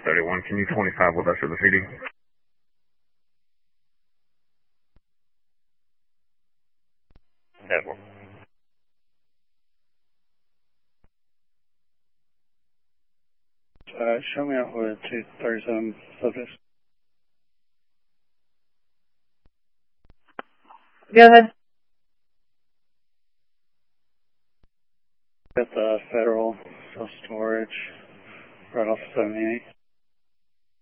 31. Can you 25 with us for the CD? Network. Show me out with 237 subjects. Go ahead. Got the federal self-storage right off 78.